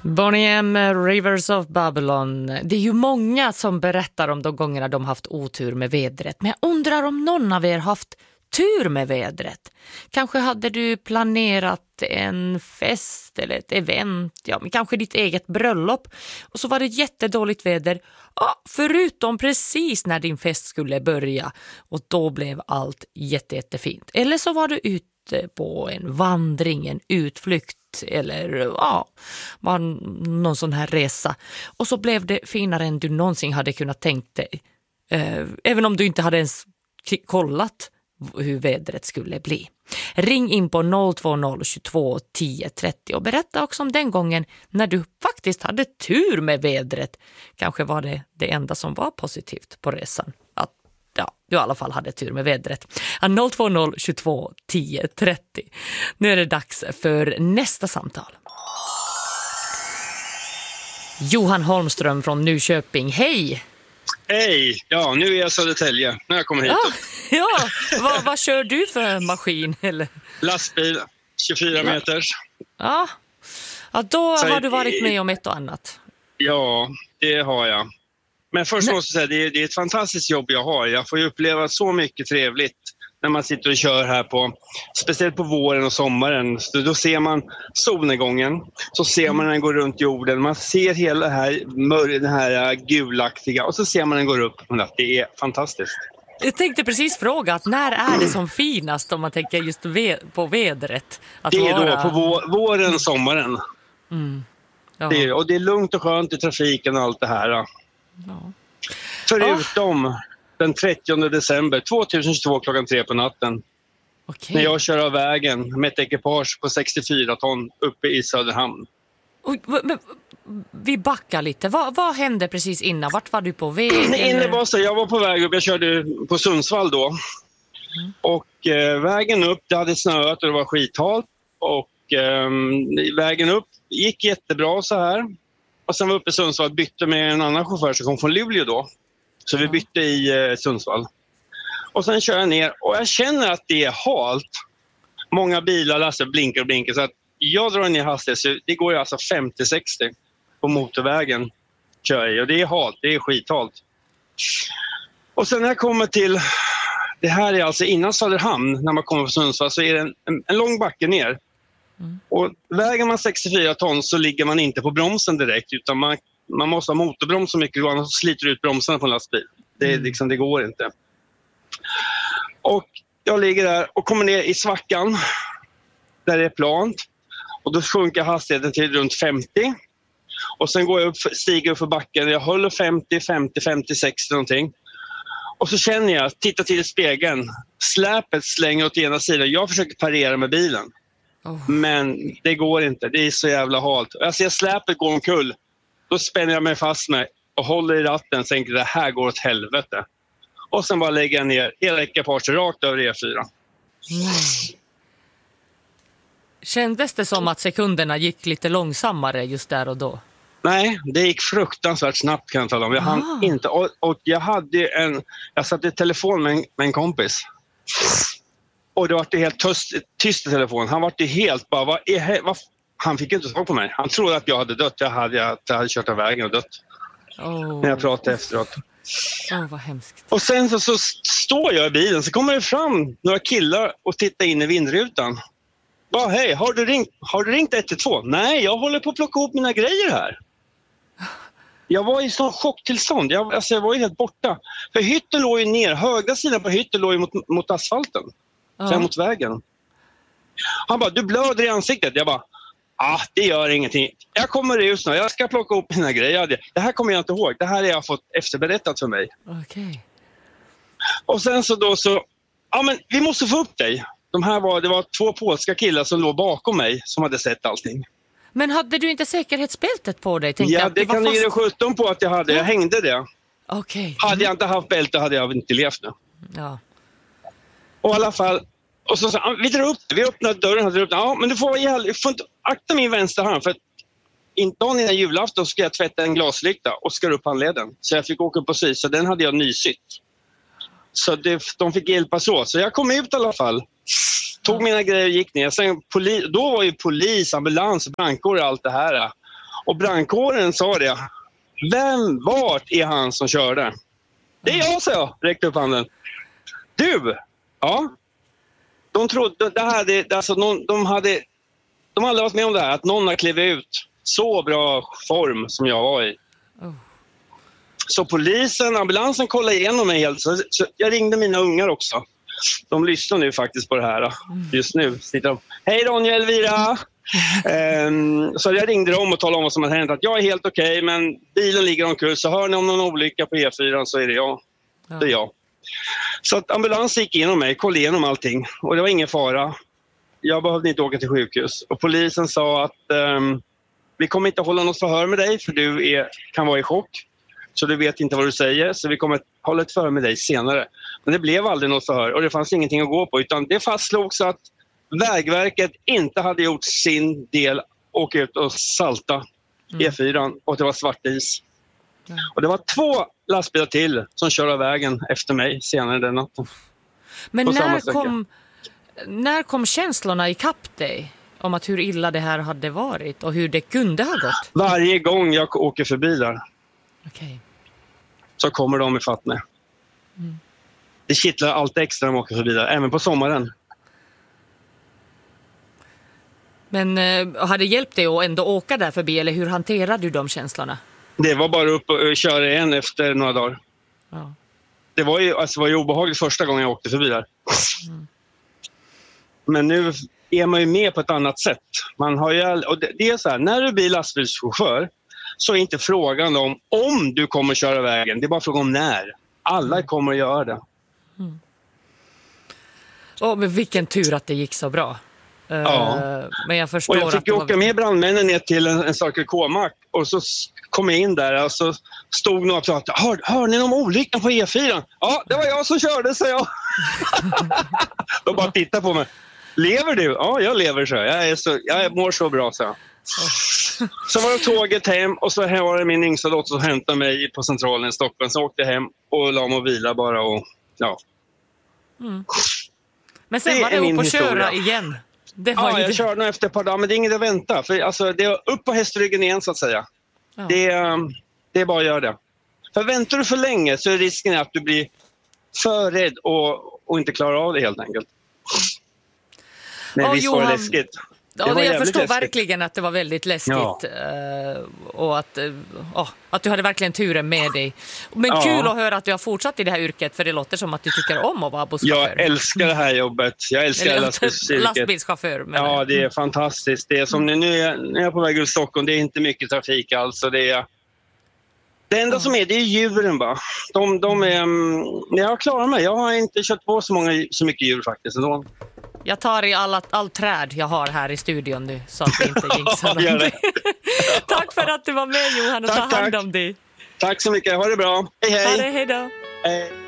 Bonnie M, Rivers of Babylon. Det är ju många som berättar om de gångerna de haft otur med vädret. Men jag undrar om någon av er haft tur med vädret. Kanske hade du planerat en fest eller ett event, ja, men kanske ditt eget bröllop. Och så var det jättedåligt väder, ja, förutom precis när din fest skulle börja. Och då blev allt jättefint. Eller så var du ute på en vandring, en utflykt eller ja, var någon sån här resa. Och så blev det finare än du någonsin hade kunnat tänkt dig. Även om du inte hade ens kollat hur vädret skulle bli. Ring in på 020 22 10 30 och berätta också om den gången när du faktiskt hade tur med vädret. Kanske var det enda som var positivt på resan. Att ja, du i alla fall hade tur med vädret. 020 22 10 30. Nu är det dags för nästa samtal. Johan Holmström från Nyköping. Hej! Hej! Ja, nu är jag i Södertälje. När jag kommer hit. Ja, vad kör du för maskin? Eller? Lastbil, 24 meters. Ja, då så har du varit med om ett och annat. Ja, det har jag. Men först måste jag säga, det är ett fantastiskt jobb jag har. Jag får ju uppleva så mycket trevligt när man sitter och kör här speciellt på våren och sommaren. Då ser man solnedgången, så ser man den går runt jorden. Man ser hela det här gulaktiga och så ser man den går upp. Det är fantastiskt. Jag tänkte precis fråga att när är det som finast om man tänker just på vädret? Det är då på våren och sommaren. Mm. Ja. Och det är lugnt och skönt i trafiken och allt det här. Ja. Förutom den 30 december 2022 klockan 3 på natten. Okay. När jag kör av vägen med ett ekipage på 64 ton uppe i Söderhamn. Vi backar lite. Vad hände precis innan? Vart var du på väg? Jag var på väg upp. Jag körde på Sundsvall då. Och vägen upp, det hade snöat och det var skithalt. Och vägen upp gick jättebra så här. Och sen var uppe i Sundsvall, bytte med en annan chaufför som kom från Luleå då. Så vi bytte i Sundsvall. Och sen kör jag ner och jag känner att det är halt. Många bilar blinkar och blinkar så att jag drar ner hastighet. Så det går ju alltså 50-60 på motorvägen. Kör jag. Och det är halt, det är skithalt. Och sen när jag kommer till, det här är alltså innan Söderhamn, när man kommer från Sundsvall så är det en lång backe ner. Och väger man 64 ton så ligger man inte på bromsen direkt utan man måste ha motorbroms så mycket annars sliter ut bromsarna på en lastbil. Det går inte. Och jag ligger där och kommer ner i svackan där det är plant och då sjunker hastigheten till runt 50 och sen går jag stiger upp för backen. Jag håller 50, 60 någonting. Och så känner jag, tittar till spegeln, släpet slänger åt ena sidan. Jag försöker parera med bilen. Men det går inte, det är så jävla halt. Jag ser släpet gå omkull. Då spänner jag mig fast med och håller i ratten och tänker det här går åt helvete. Och sen bara lägger jag ner hela ekipaget rakt över E4. Kändes det som att sekunderna gick lite långsammare just där och då? Nej, det gick fruktansvärt snabbt kan jag tala om. Jag hann inte. Och jag hade jag satt i telefon med en kompis. Och det var det helt tyst i telefon. Han var det helt bara, han fick inte tag på mig. Han trodde att jag hade dött. Jag hade kört av vägen och dött. När jag pratade efteråt. Vad hemskt. Och sen så står jag i bilen så kommer det fram några killar och tittar in i vindrutan. Hej, har du ringt 112? Nej, jag håller på att plocka ihop mina grejer här. Jag var i sån chocktillstånd. Jag var ju helt borta. För hytten låg ju ner. Högra sidan på hytten låg ju mot asfalten. Så mot vägen. Han bara, du blöder i ansiktet. Jag bara, det gör ingenting. Jag kommer ut nu. Jag ska plocka upp mina grejer. Det här kommer jag inte ihåg. Det här har jag fått efterberättat för mig. Okej. Och sen men vi måste få upp dig. Det var 2 polska killar som låg bakom mig som hade sett allting. Men hade du inte säkerhetsbältet på dig? Det kan ni ge 17 på att jag hade. Jag hängde det. Okej. Hade jag inte haft bälte hade jag inte levt nu. Ja. Och i alla fall, och så sa vi drar upp det. Vi öppnar dörren. Ja, men du får inte akta min vänsterhand för att dagen innan julafton ska jag tvätta en glaslykta och skar upp handleden. Så jag fick åka upp och sy, så den hade jag nysytt. Så de fick hjälpas åt. Så jag kom ut i alla fall. Tog mina grejer och gick ner. Sen då var ju polis, ambulans, brandkår och allt det här. Och brandkåren sa det. Vart är han som körde? Det är jag, sa jag. Räckte upp handen. Du? Ja. De trodde det här, alltså de hade aldrig varit med om det här. Att någon har klivit ut så bra form som jag var i. Så ambulansen kollade igenom mig helt. Så jag ringde mina ungar också. De lyssnar nu faktiskt på det här. Just nu sitter de. Hej Ronja, Elvira! Så jag ringde dem och talade om vad som har hänt. Att jag är helt okej, men bilen ligger omkull. Så hör ni om någon olycka på E4 så är det jag. Ja. Det är jag. Så att ambulansen gick igenom mig, kollade igenom allting. Och det var ingen fara. Jag behövde inte åka till sjukhus. Och polisen sa att vi kommer inte hålla något förhör med dig för du kan vara i chock. Så du vet inte vad du säger. Så vi kommer hålla ett förhör med dig senare. Men det blev aldrig något förhör och det fanns ingenting att gå på. Utan det fastslogs att Vägverket inte hade gjort sin del, åka ut och salta E4 och det var svart is. Och det var 2 lastbilar till som körde av vägen efter mig senare den natten. Men när kom känslorna i kapp dig om att hur illa det här hade varit och hur det kunde ha gått? Varje gång jag åker förbi där så kommer de ifatt mig. Det kittlar allt extra när man åker förbi där, även på sommaren. Men har det hjälpt dig att ändå åka där förbi eller hur hanterar du de känslorna? Det var bara upp och köra igen efter några dagar. Ja. Det var ju obehagligt första gången jag åkte förbi där. Men nu är man ju med på ett annat sätt. Man har ju, och det är så här, när du blir lastbilschaufför så är inte frågan om du kommer köra vägen. Det är bara frågan om när. Alla kommer att göra det. Men vilken tur att det gick så bra. Men jag förstår. Och jag fick åka med brandmännen ner till en Circle K-mack och så kom jag in där och så stod någon och pratade. Hör ni om olyckan på E4? Ja, det var jag som körde, sa jag. De bara tittade på mig. Lever du? Ja, jag lever, så. Jag mår så bra, så. Så var det tåget hem och så var det min yngsta dotter som hämtade mig på centralen i Stockholm. Så åkte jag hem och la mig och vila bara och ja. Men sen var det upp och köra igen. Jag körde nog efter ett par dagar, men det är inget att vänta. För alltså, det är upp på hästryggen igen, så att säga. Ja. Det är bara att göra det. För väntar du för länge så är risken att du blir för rädd och inte klarar av det helt enkelt. Men visst var det läskigt. Ja, jag förstår verkligen att det var väldigt läskigt och att du hade verkligen turen med dig. Men kul att höra att du har fortsatt i det här yrket, för det låter som att du tycker om att vara busschaufför. Jag älskar det här jobbet. Jag älskar lastbilschaufför. Ja, det är fantastiskt. Det är som nu är jag på väg ut Stockholm, det är inte mycket trafik alls. Det enda som är, det är djuren bara. Jag klarar mig. Jag har inte kört på så mycket djur faktiskt ändå. Jag tar i all träd jag har här i studion nu så att det inte jinxar någonting. Tack för att du var med, Johan, och ta hand om dig. Tack så mycket, ha det bra. Hej hej. Hej då. Hej.